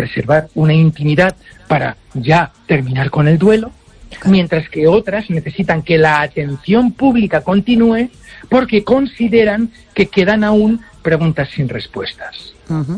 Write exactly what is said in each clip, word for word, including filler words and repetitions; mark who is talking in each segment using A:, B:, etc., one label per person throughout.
A: preservar una intimidad para ya terminar con el duelo, mientras que otras necesitan que la atención pública continúe porque consideran que quedan aún preguntas sin respuestas. Uh-huh.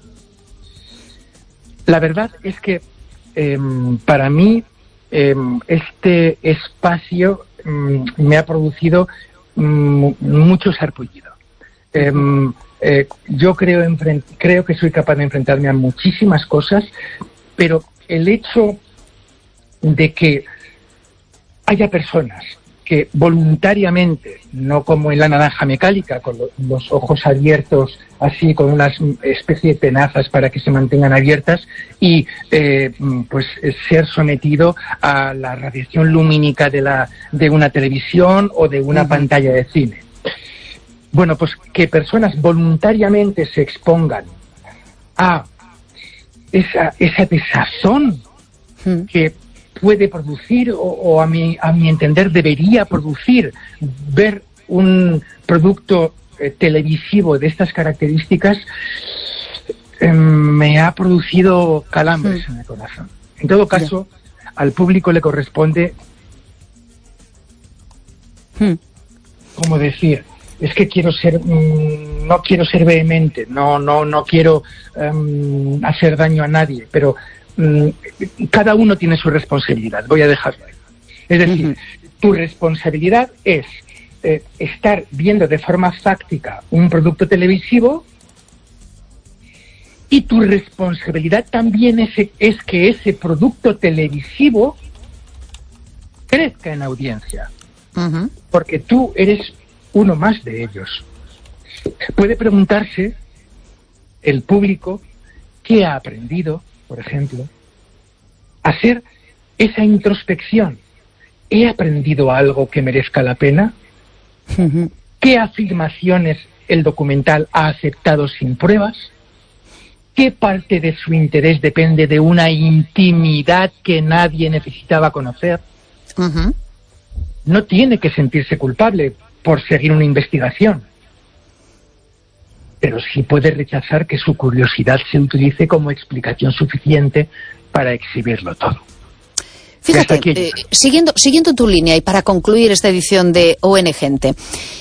A: La verdad es que eh, para mí eh, este espacio eh, me ha producido eh, mucho sarpullido. Eh, eh, yo creo, enfrent- creo que soy capaz de enfrentarme a muchísimas cosas, pero el hecho de que haya personas que voluntariamente, no como en La naranja mecánica, con lo, los ojos abiertos, así con una especie de tenazas para que se mantengan abiertas, y eh, pues ser sometido a la radiación lumínica de, la, de una televisión o de una uh-huh. pantalla de cine. Bueno, pues que personas voluntariamente se expongan a esa, esa desazón uh-huh. que puede producir, o, o a mi a mi entender debería producir, ver un producto eh, televisivo de estas características, eh, me ha producido calambres mm. en el corazón. En todo caso, yeah. al público le corresponde, mm. ¿cómo decir? Es que quiero ser, mmm, no quiero ser vehemente, no no no quiero um, hacer daño a nadie, pero cada uno tiene su responsabilidad, voy a dejarlo ahí. Es decir, uh-huh. tu responsabilidad es eh, estar viendo de forma fáctica un producto televisivo, y tu responsabilidad también es, es que ese producto televisivo crezca en audiencia, uh-huh. porque tú eres uno más de ellos. Puede preguntarse el público qué ha aprendido, por ejemplo, hacer esa introspección. ¿He aprendido algo que merezca la pena? Uh-huh. ¿Qué afirmaciones el documental ha aceptado sin pruebas? ¿Qué parte de su interés depende de una intimidad que nadie necesitaba conocer? Uh-huh. No tiene que sentirse culpable por seguir una investigación, pero sí puede rechazar que su curiosidad se utilice como explicación suficiente para exhibirlo todo.
B: Fíjate, eh, siguiendo, siguiendo tu línea y para concluir esta edición de O N Gente,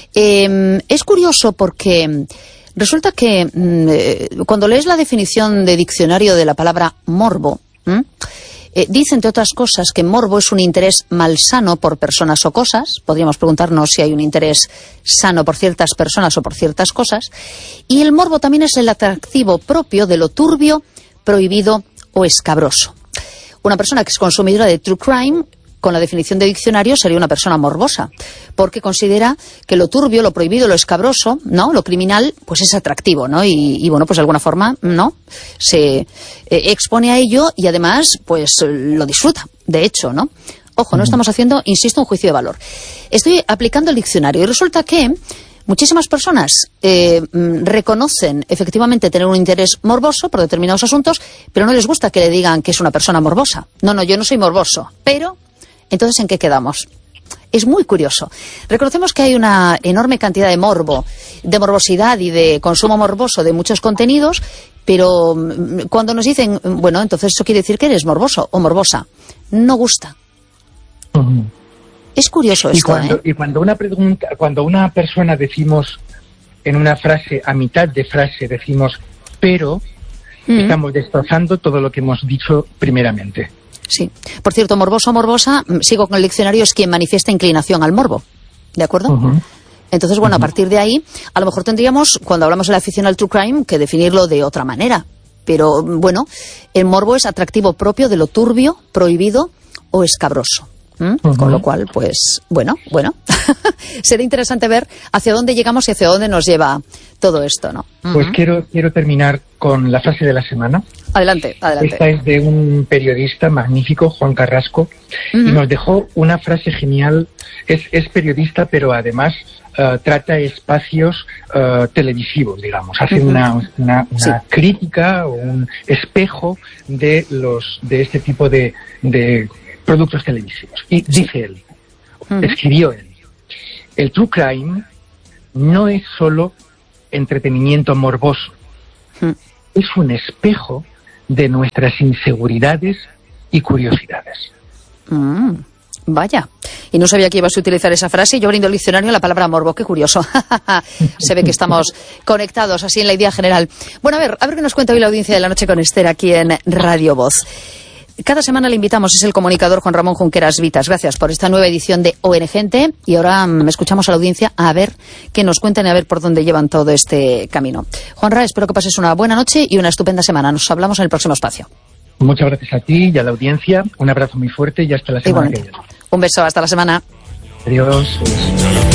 B: eh, es curioso porque resulta que eh, cuando lees la definición de diccionario de la palabra morbo, ¿eh? Eh, dice, entre otras cosas, que morbo es un interés malsano por personas o cosas. Podríamos preguntarnos si hay un interés sano por ciertas personas o por ciertas cosas. Y el morbo también es el atractivo propio de lo turbio, prohibido o escabroso. Una persona que es consumidora de true crime, con la definición de diccionario, sería una persona morbosa, porque considera que lo turbio, lo prohibido, lo escabroso, ¿no?, lo criminal, pues es atractivo, ¿no? Y, y bueno, pues de alguna forma, ¿no?, se eh, expone a ello y además, pues lo disfruta, de hecho, ¿no? Ojo, no estamos haciendo, insisto, un juicio de valor. Estoy aplicando el diccionario y resulta que muchísimas personas eh, reconocen efectivamente tener un interés morboso por determinados asuntos, pero no les gusta que le digan que es una persona morbosa. No, no, yo no soy morboso, pero entonces, ¿en qué quedamos? Es muy curioso. Reconocemos que hay una enorme cantidad de morbo, de morbosidad y de consumo morboso de muchos contenidos, pero cuando nos dicen, bueno, entonces eso quiere decir que eres morboso o morbosa, no gusta. Uh-huh. Es curioso esto,
A: y cuando,
B: ¿eh?
A: Y cuando una pregunta, cuando una persona decimos en una frase, a mitad de frase decimos, pero, uh-huh. estamos destrozando todo lo que hemos dicho primeramente.
B: Sí. Por cierto, morboso o morbosa, sigo con el diccionario, es quien manifiesta inclinación al morbo. ¿De acuerdo? Uh-huh. Entonces, bueno, uh-huh. a partir de ahí, a lo mejor tendríamos, cuando hablamos de la afición al true crime, que definirlo de otra manera. Pero, bueno, el morbo es atractivo propio de lo turbio, prohibido o escabroso. ¿Mm? Uh-huh. Con lo cual, pues, bueno, bueno, será interesante ver hacia dónde llegamos y hacia dónde nos lleva todo esto, ¿no? Uh-huh.
A: Pues quiero, quiero terminar con la frase de la semana.
B: Adelante, adelante.
A: Esta es de un periodista magnífico, Juan Carrasco, uh-huh. y nos dejó una frase genial. Es, es periodista, pero además uh, trata espacios uh, televisivos, digamos. Hace uh-huh. una, una, una sí. crítica o un espejo de los de este tipo de, de productos televisivos. Y sí. dice él, uh-huh. escribió él, el true crime no es solo entretenimiento morboso, uh-huh. es un espejo de nuestras inseguridades y curiosidades.
B: Mm. Vaya, y no sabía que ibas a utilizar esa frase. Yo abriendo el diccionario la palabra morbo, qué curioso. Se ve que estamos conectados así en la idea general. Bueno, a ver, a ver qué nos cuenta hoy la audiencia de La Noche con Esther aquí en Radio Voz. Cada semana le invitamos, es el comunicador Juan Ramón Junqueras Vitas. Gracias por esta nueva edición de O N Gente. Y ahora um, escuchamos a la audiencia a ver qué nos cuentan y a ver por dónde llevan todo este camino. Juanra, espero que pases una buena noche y una estupenda semana. Nos hablamos en el próximo espacio.
A: Muchas gracias a ti y a la audiencia. Un abrazo muy fuerte y hasta la semana que viene.
B: Un beso, hasta la semana.
A: Adiós.